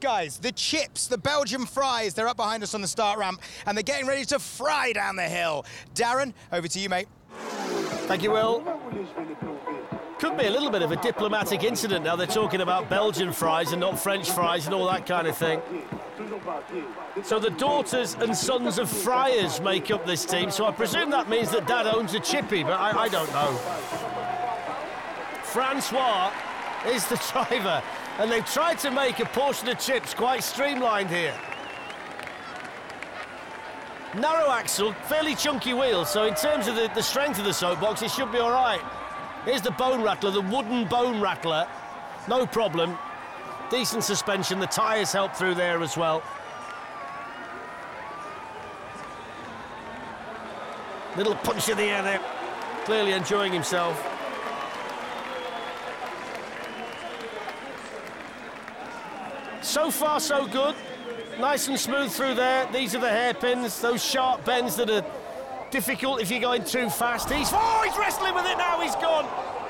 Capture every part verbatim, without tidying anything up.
guys, the chips, the Belgian fries, they're up behind us on the start ramp, and they're getting ready to fry down the hill. Darren, over to you, mate. Thank you, Will. Could be a little bit of a diplomatic incident now. They're talking about Belgian fries and not French fries and all that kind of thing. So the daughters and sons of friars make up this team, so I presume that means that Dad owns a chippy, but I, I don't know. Francois is the driver, and they've tried to make a portion of chips quite streamlined here. Narrow axle, fairly chunky wheels, so in terms of the, the strength of the soapbox, it should be all right. Here's the bone rattler, the wooden bone rattler. No problem. Decent suspension, the tyres help through there as well. Little punch in the air there. Clearly enjoying himself. So far, so good. Nice and smooth through there. These are the hairpins, those sharp bends that are difficult if you're going too fast. He's, oh, he's wrestling with it now, he's gone.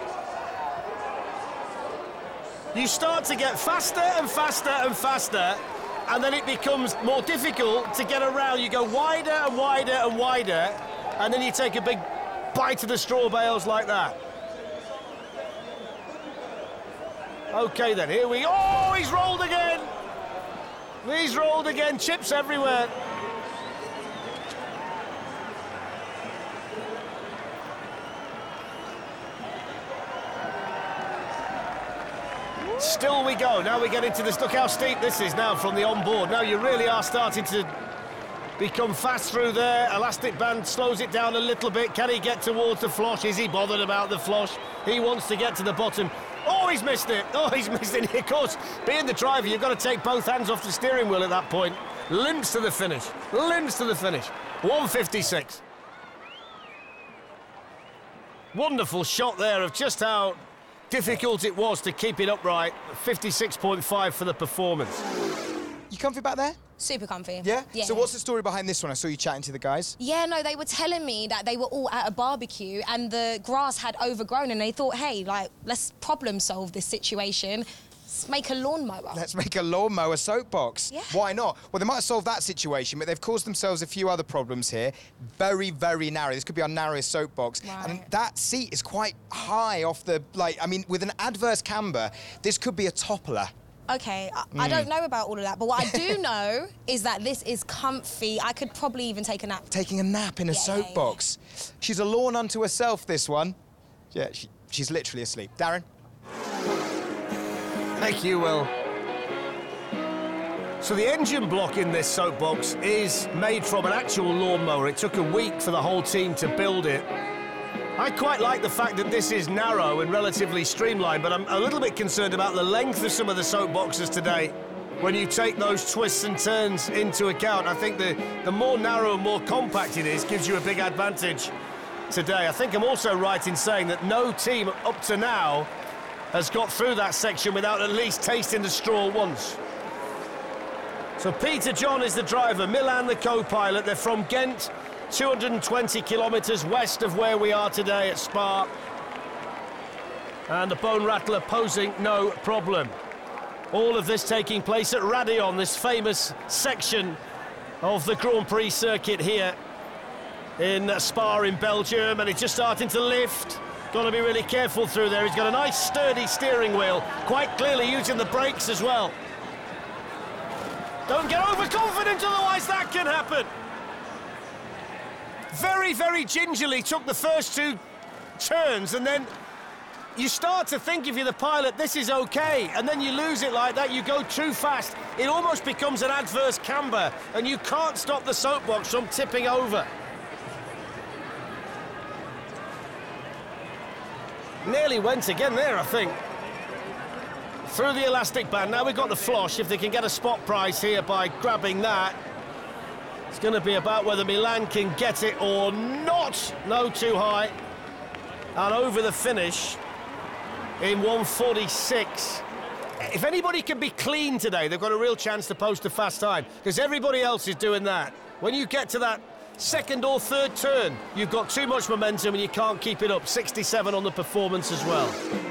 You start to get faster and faster and faster, and then it becomes more difficult to get around. You go wider and wider and wider, and then you take a big bite of the straw bales like that. Okay then, here we go. Oh, he's rolled again. He's rolled again, chips everywhere. Still we go. Now we get into this. Look how steep this is now from the onboard. Now you really are starting to become fast through there. Elastic band slows it down a little bit. Can he get towards the flosh? Is he bothered about the flosh? He wants to get to the bottom. Oh, he's missed it. Oh, he's missed it. Of course, being the driver, you've got to take both hands off the steering wheel at that point. Limps to the finish. Limps to the finish. one fifty-six. Wonderful shot there of just how difficult it was to keep it upright. fifty-six point five for the performance. You comfy back there? Super comfy. Yeah? Yeah. So what's the story behind this one? I saw you chatting to the guys. Yeah, no, they were telling me that they were all at a barbecue and the grass had overgrown and they thought, hey, like, let's problem solve this situation. Let's make a lawnmower. Let's make a lawnmower soapbox. Yeah. Why not? Well, they might have solved that situation, but they've caused themselves a few other problems here. Very, very narrow. This could be our narrowest soapbox. Right. And that seat is quite high off the, like, I mean, with an adverse camber, this could be a toppler. Okay, I, Mm. I don't know about all of that, but what I do know is that this is comfy. I could probably even take a nap. Taking a nap in a Yeah, soapbox. yeah, yeah. She's a lawn unto herself, this one. Yeah, she, she's literally asleep. Darren? Thank you, Will. So the engine block in this soapbox is made from an actual lawnmower. It took a week for the whole team to build it. I quite like the fact that this is narrow and relatively streamlined, but I'm a little bit concerned about the length of some of the soapboxes today. When you take those twists and turns into account, I think the, the more narrow and more compact it is gives you a big advantage today. I think I'm also right in saying that no team up to now has got through that section without at least tasting the straw once. So Peter John is the driver, Milan the co-pilot. They're from Ghent, two hundred twenty kilometres west of where we are today at Spa. And the bone rattler posing no problem. All of this taking place at Raidillon, this famous section of the Grand Prix circuit here in Spa in Belgium, and it's just starting to lift. Got to be really careful through there. He's got a nice sturdy steering wheel, quite clearly using the brakes as well. Don't get overconfident, otherwise that can happen. Very, very gingerly took the first two turns, and then you start to think, if you're the pilot, this is okay, and then you lose it like that, you go too fast. It almost becomes an adverse camber, and you can't stop the soapbox from tipping over. Nearly went again there, I think. Through the elastic band. Now we've got the flosh. If they can get a spot prize here by grabbing that, it's going to be about whether Milan can get it or not. No, too high. And over the finish in one forty-six. If anybody can be clean today, they've got a real chance to post a fast time, because everybody else is doing that. When you get to that second or third turn, you've got too much momentum and you can't keep it up. sixty-seven on the performance as well.